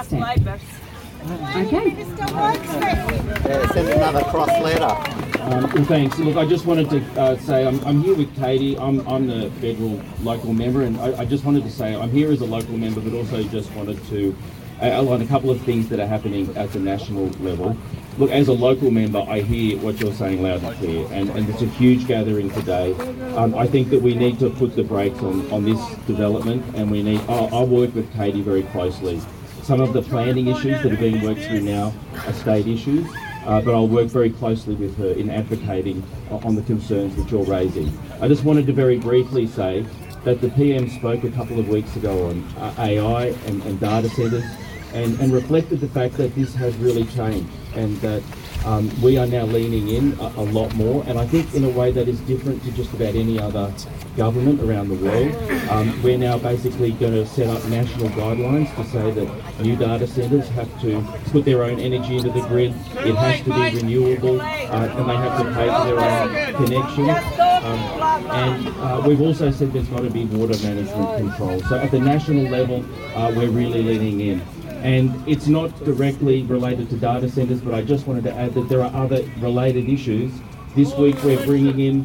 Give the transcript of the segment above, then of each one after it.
step. Okay. Send another cross letter. Well, thanks. Look, I just wanted to say I'm here with Katie. I'm the federal local member, and I just wanted to say I'm here as a local member, but also just wanted to outline a couple of things that are happening at the national level. Look, as a local member, I hear what you're saying loud and clear, and it's a huge gathering today. I think that we need to put the brakes on this development, and we need. I'll work with Katie very closely. Some of the planning issues that are being worked through now are state issues, but I'll work very closely with her in advocating on the concerns that you're raising. I just wanted to very briefly say that the PM spoke a couple of weeks ago on AI and data centres, and reflected the fact that this has really changed, and that we are now leaning in a lot more, and I think in a way that is different to just about any other government around the world. We're now basically going to set up national guidelines to say that new data centres have to put their own energy into the grid, it has to be renewable, and they have to pay for their own connection. And we've also said there's got to be water management control. So at the national level, we're really leaning in. And it's not directly related to data centres, but I just wanted to add that there are other related issues. This week we're bringing in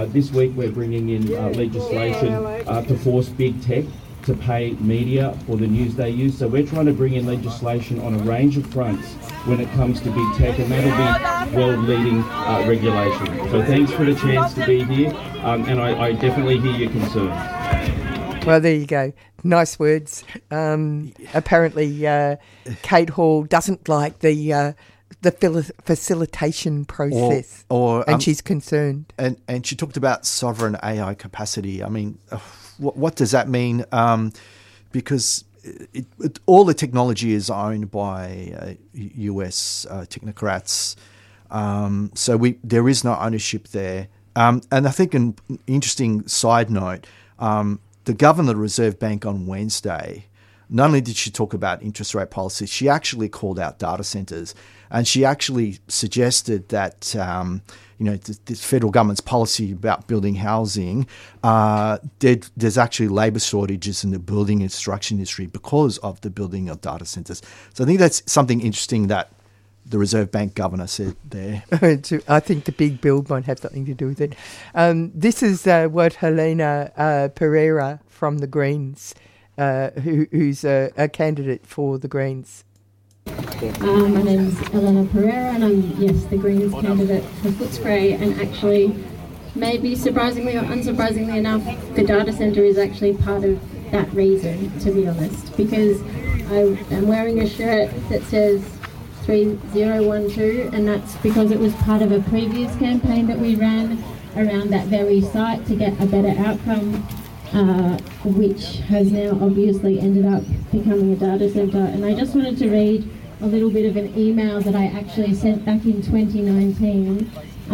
legislation to force big tech to pay media for the news they use. So we're trying to bring in legislation on a range of fronts when it comes to big tech, and that'll be world-leading regulation. So thanks for the chance to be here, and I definitely hear your concerns. Well, there you go. Nice words. Apparently, Kate Hall doesn't like the facilitation process, and she's concerned. And she talked about sovereign AI capacity. I mean, what does that mean? Because all the technology is owned by US technocrats, so there is no ownership there. And I think an interesting side note. The governor of the Reserve Bank on Wednesday, not only did she talk about interest rate policy, she actually called out data centres, and she actually suggested that the federal government's policy about building housing, there's actually labour shortages in the building and construction industry because of the building of data centres. So I think that's something interesting that the Reserve Bank governor said there. I think the big bill might have something to do with it. This is what Helena Pereira from the Greens, who's a candidate for the Greens. My name's Elena Pereira, and I'm, the Greens candidate for Footscray, and actually, maybe surprisingly or unsurprisingly enough, the data centre is actually part of that reason, to be honest, because I'm wearing a shirt that says 3012, and that's because it was part of a previous campaign that we ran around that very site to get a better outcome, which has now obviously ended up becoming a data centre. And I just wanted to read a little bit of an email that I actually sent back in 2019,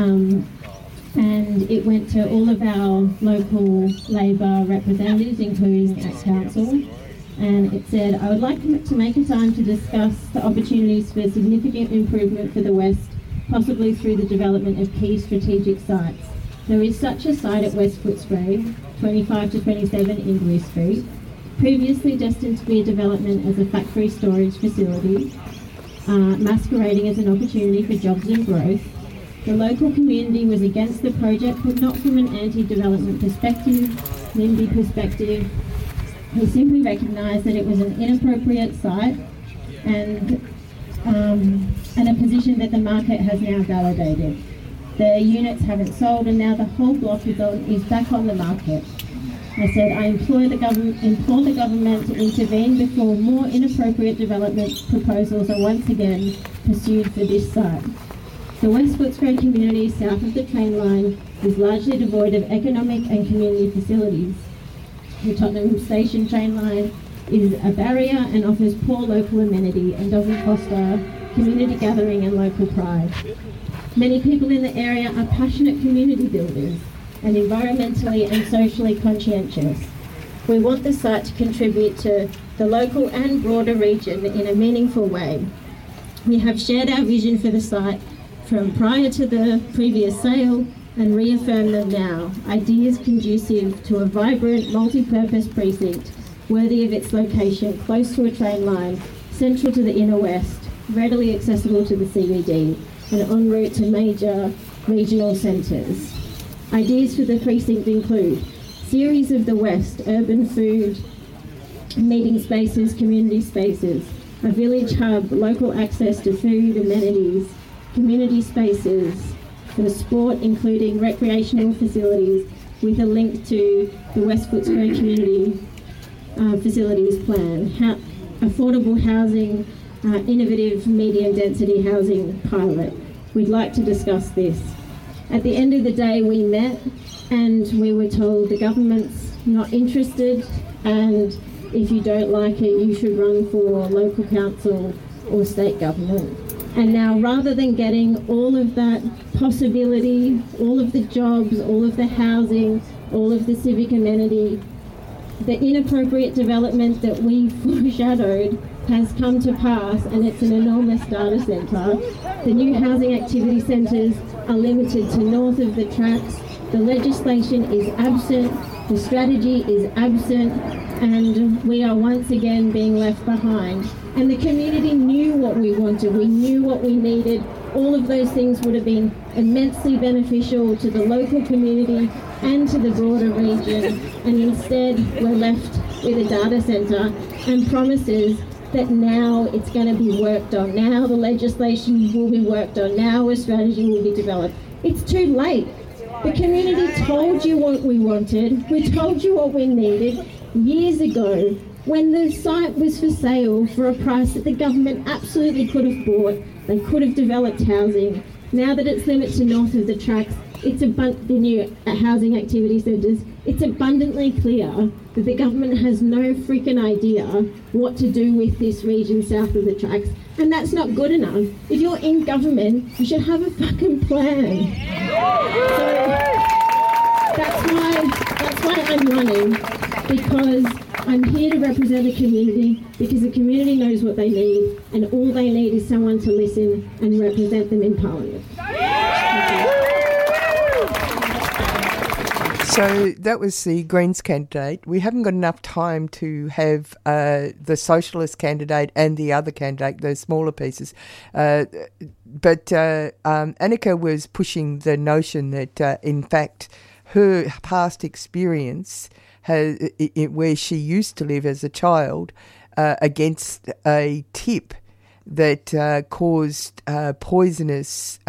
and it went to all of our local Labor representatives, including at council. And it said, I would like to make a time to discuss the opportunities for significant improvement for the West, possibly through the development of key strategic sites. There is such a site at West Footscray, 25 to 27 Inglewood Street, previously destined to be a development as a factory storage facility, masquerading as an opportunity for jobs and growth. The local community was against the project, but not from an anti-development perspective, NIMBY perspective. He simply recognised that it was an inappropriate site and a position that the market has now validated. The units haven't sold, and now the whole block is back on the market. I said, I implore the government to intervene before more inappropriate development proposals are once again pursued for this site. The West Footscray community south of the train line is largely devoid of economic and community facilities. The Tottenham Station train line is a barrier and offers poor local amenity and doesn't foster community gathering and local pride. Many people in the area are passionate community builders and environmentally and socially conscientious. We want the site to contribute to the local and broader region in a meaningful way. We have shared our vision for the site from prior to the previous sale and reaffirm them now. Ideas conducive to a vibrant, multi-purpose precinct, worthy of its location, close to a train line, central to the inner west, readily accessible to the CBD, and en route to major regional centres. Ideas for the precinct include series of the West, urban food, meeting spaces, community spaces, a village hub, local access to food, amenities, community spaces for sport, including recreational facilities, with a link to the West Footscray Community Facilities Plan, affordable housing, innovative medium density housing pilot. We'd like to discuss this. At the end of the day, we met and we were told the government's not interested, and if you don't like it, you should run for local council or state government. And now, rather than getting all of that possibility, all of the jobs, all of the housing, all of the civic amenity, the inappropriate development that we foreshadowed has come to pass, and it's an enormous data centre. The new housing activity centres are limited to north of the tracks. The legislation is absent, the strategy is absent, and we are once again being left behind. And the community knew what we wanted, we knew what we needed. All of those things would have been immensely beneficial to the local community and to the broader region. And instead, we're left with a data centre and promises that now it's going to be worked on. Now the legislation will be worked on. Now a strategy will be developed. It's too late. The community told you what we wanted. We told you what we needed years ago when the site was for sale for a price that the government absolutely could have bought. They could have developed housing. Now that it's limited to north of the tracks, it's the new housing activity centres, it's abundantly clear that the government has no freaking idea what to do with this region south of the tracks, and that's not good enough. If you're in government, you should have a fucking plan. So that's why I'm running, because I'm here to represent the community, because the community knows what they need, and all they need is someone to listen and represent them in Parliament. So that was the Greens candidate. We haven't got enough time to have the Socialist candidate and the other candidate, those smaller pieces. But Annika was pushing the notion that, in fact, her past experience where she used to live as a child against a tip that caused poisonous...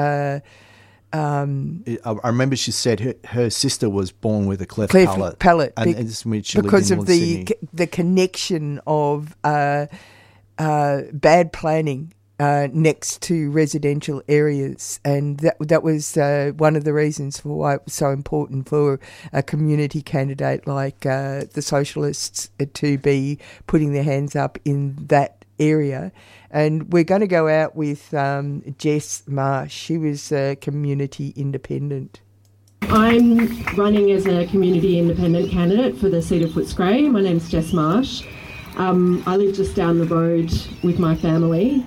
I remember she said her sister was born with a cleft palate, and this means she because lived in of the connection of bad planning next to residential areas, and that was one of the reasons for why it was so important for a community candidate like the Socialists to be putting their hands up in that area. And we're going to go out with Jess Marsh. She was a community independent. I'm running as a community independent candidate for the seat of Footscray. My name's Jess Marsh. I live just down the road with my family.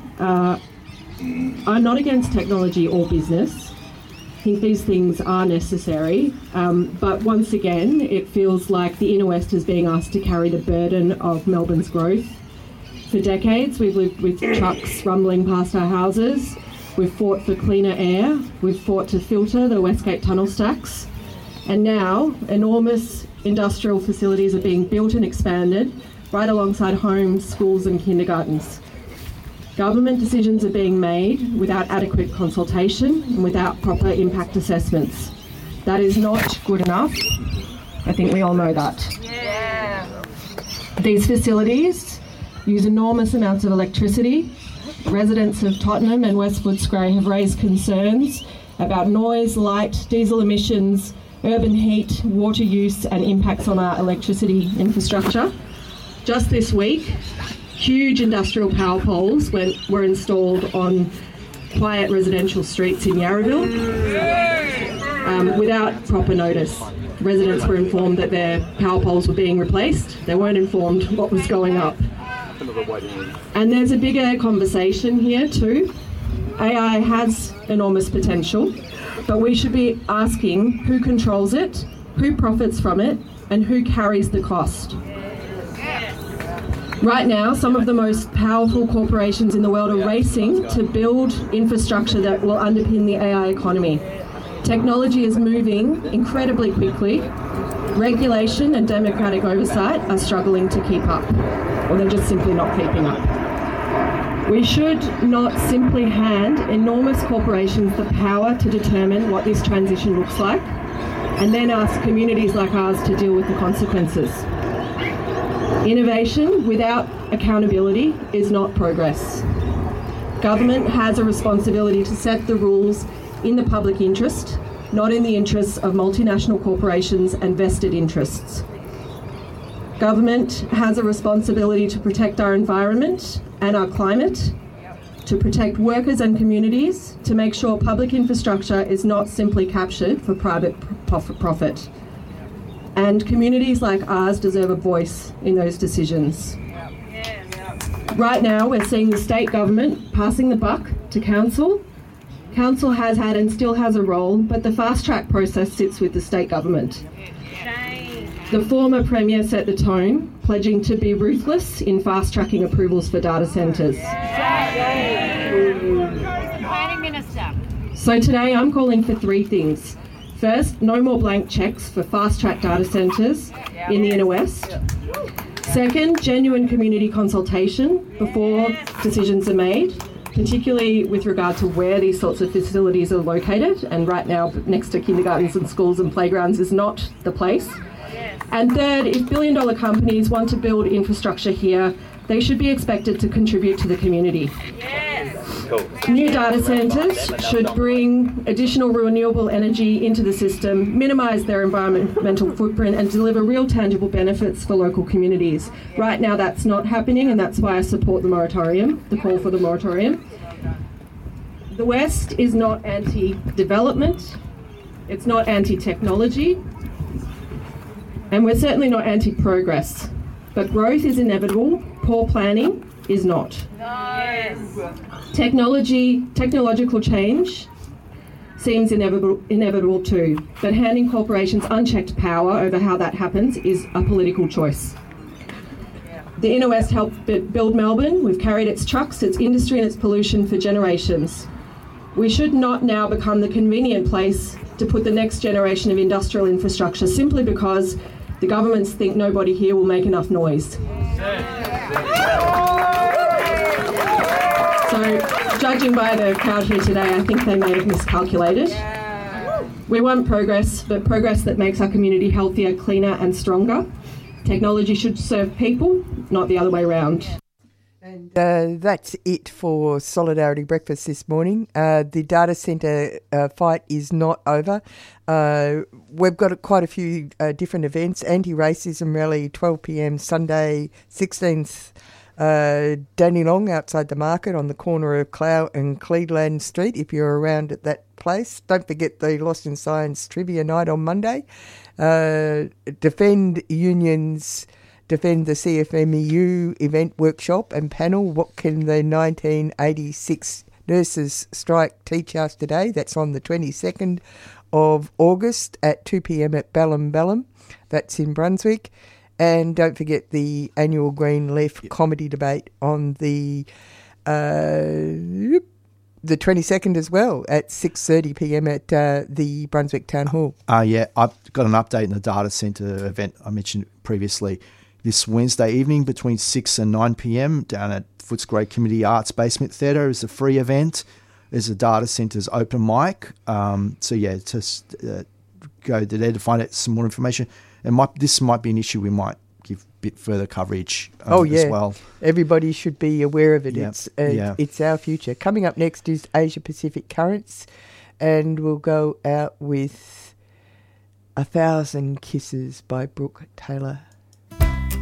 I'm not against technology or business. I think these things are necessary, but once again, it feels like the Inner West is being asked to carry the burden of Melbourne's growth. For decades, we've lived with trucks rumbling past our houses. We've fought for cleaner air. We've fought to filter the Westgate tunnel stacks. And now, enormous industrial facilities are being built and expanded right alongside homes, schools and kindergartens. Government decisions are being made without adequate consultation and without proper impact assessments. That is not good enough. I think we all know that. Yeah. These facilities use enormous amounts of electricity. Residents of Tottenham and West Footscray have raised concerns about noise, light, diesel emissions, urban heat, water use and impacts on our electricity infrastructure. Just this week, huge industrial power poles were installed on quiet residential streets in Yarraville without proper notice. Residents were informed that their power poles were being replaced. They weren't informed what was going up. And there's a bigger conversation here too. AI has enormous potential, but we should be asking who controls it, who profits from it, and who carries the cost. Right now, some of the most powerful corporations in the world are racing to build infrastructure that will underpin the AI economy. Technology is moving incredibly quickly. Regulation and democratic oversight are struggling to keep up, or they're just simply not keeping up. We should not simply hand enormous corporations the power to determine what this transition looks like, and then ask communities like ours to deal with the consequences. Innovation without accountability is not progress. Government has a responsibility to set the rules in the public interest, not in the interests of multinational corporations and vested interests. Government has a responsibility to protect our environment and our climate, to protect workers and communities, to make sure public infrastructure is not simply captured for private profit. And communities like ours deserve a voice in those decisions. Right now, we're seeing the state government passing the buck to council. Council has had and still has a role, but the fast-track process sits with the state government. The former Premier set the tone, pledging to be ruthless in fast-tracking approvals for data centres. Planning Minister. So today I'm calling for three things. First, no more blank cheques for fast-track data centres in the Inner West. Second, genuine community consultation before decisions are made, particularly with regard to where these sorts of facilities are located. And right now, next to kindergartens and schools and playgrounds is not the place. And third, if billion-dollar companies want to build infrastructure here, they should be expected to contribute to the community. New data centres should bring additional renewable energy into the system, minimise their environmental footprint and deliver real tangible benefits for local communities. Right now that's not happening, and that's why I support the moratorium, the call for the moratorium. The West is not anti-development, it's not anti-technology, and we're certainly not anti-progress. But growth is inevitable, poor planning is not. Technological change seems inevitable too, but handing corporations unchecked power over how that happens is a political choice. The Inner West helped build Melbourne. We've carried its trucks, its industry and its pollution for generations. We should not now become the convenient place to put the next generation of industrial infrastructure simply because the governments think nobody here will make enough noise. So, judging by the crowd here today, I think they may have miscalculated. We want progress, but progress that makes our community healthier, cleaner and stronger. Technology should serve people, not the other way around. And that's it for Solidarity Breakfast this morning. The data centre fight is not over. We've got quite a few different events. Anti-Racism Rally, 12 p.m, Sunday, 16th, Dandenong outside the market on the corner of Clough and Cleveland Street, if you're around at that place. Don't forget the Lost in Science Trivia Night on Monday. Defend Unions... Defend the CFMEU event workshop and panel. What can the 1986 nurses strike teach us today? That's on the 22nd of August at 2 p.m. at Bellum. That's in Brunswick. And don't forget the annual Green Left comedy debate on the 22nd as well at 6:30 p.m. at the Brunswick Town Hall. Yeah, I've got an update in the data centre event I mentioned previously. This Wednesday evening between 6 and 9 p.m. down at Footscray Community Arts Basement Theatre is a free event. There's a data centres open mic. So yeah, just go there to find out some more information. And this might be an issue we might give a bit further coverage as well. Everybody should be aware of it. Yeah. It's our future. Coming up next is Asia Pacific Currents, and we'll go out with 1,000 Kisses by Brooke Taylor.